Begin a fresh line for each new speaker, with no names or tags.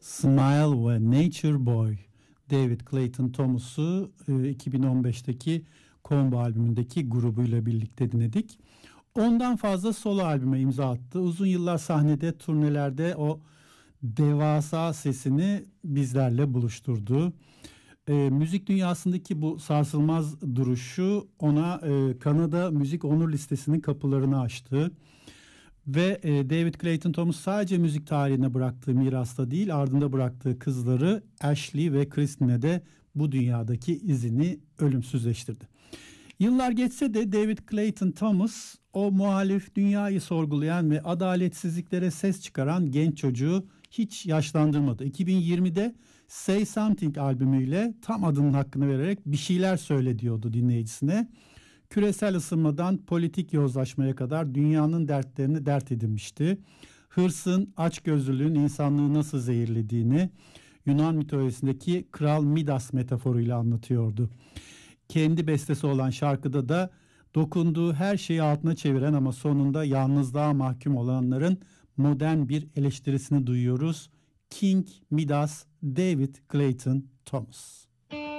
Smile ve Nature Boy. David Clayton Thomas'u 2015'teki Combo albümündeki grubuyla birlikte dinledik. Ondan fazla solo albüme imza attı. Uzun yıllar sahnede, turnelerde o devasa sesini bizlerle buluşturdu. Müzik dünyasındaki bu sarsılmaz duruşu ona Kanada Müzik Onur Listesi'nin kapılarını açtı. Ve David Clayton Thomas sadece müzik tarihine bıraktığı mirasta değil, ardında bıraktığı kızları Ashley ve Christine de bu dünyadaki izini ölümsüzleştirdi. Yıllar geçse de David Clayton Thomas o muhalif, dünyayı sorgulayan ve adaletsizliklere ses çıkaran genç çocuğu hiç yaşlandırmadı. 2020'de Say Something albümüyle tam adının hakkını vererek bir şeyler söyle diyordu dinleyicisine. Küresel ısınmadan politik yozlaşmaya kadar dünyanın dertlerini dert edinmişti. Hırsın, açgözlülüğün insanlığı nasıl zehirlediğini Yunan mitolojisindeki Kral Midas metaforuyla anlatıyordu. Kendi bestesi olan şarkıda da dokunduğu her şeyi altına çeviren ama sonunda yalnızlığa mahkum olanların modern bir eleştirisini duyuyoruz. King Midas, David Clayton Thomas.